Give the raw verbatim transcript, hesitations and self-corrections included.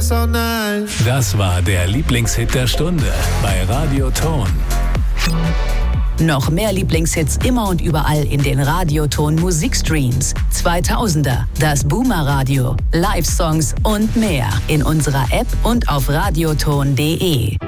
so nice. Das war der Lieblingshit der Stunde bei Radio Ton. Noch mehr Lieblingshits immer und überall in den Radioton Musikstreams. zweitausender, das Boomer Radio, Live-Songs und mehr in unserer App und auf radioton punkt de.